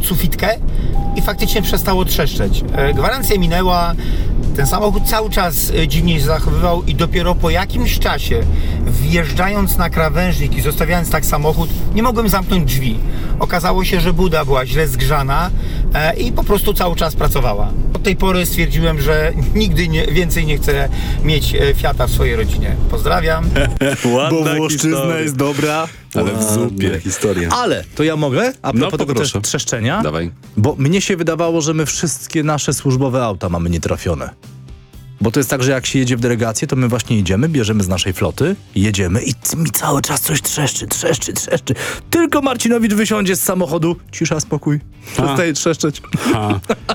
sufitkę i faktycznie przestało trzeszczeć. Gwarancja minęła, ten samochód cały czas dziwnie się zachowywał i dopiero po jakimś czasie, wjeżdżając na krawężnik i zostawiając tak samochód, nie mogłem zamknąć drzwi. Okazało się, że buda była źle zgrzana i po prostu cały czas pracowała. Od tej pory stwierdziłem, że nigdy więcej nie chcę mieć Fiata w swojej rodzinie. Pozdrawiam. Bo Włoszczyzna jest dobra, ale w zupie. Historia. Ale to ja mogę? A propos tego poproszę. trzeszczenia? Dawaj. Bo mnie się wydawało, że my wszystkie nasze służbowe auta mamy nietrafione. Bo to jest tak, że jak się jedzie w delegację, to my właśnie jedziemy, bierzemy z naszej floty, jedziemy i mi cały czas coś trzeszczy. Tylko Marcinowicz wysiądzie z samochodu, cisza, spokój, przestaje trzeszczeć.